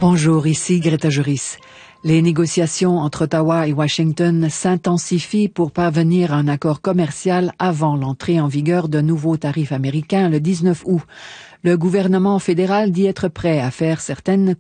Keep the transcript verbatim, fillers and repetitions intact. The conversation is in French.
Bonjour, ici Greta Juris. Les négociations entre Ottawa et Washington s'intensifient pour parvenir à un accord commercial avant l'entrée en vigueur de nouveaux tarifs américains le dix-neuf août. Le gouvernement fédéral dit être prêt à faire certaines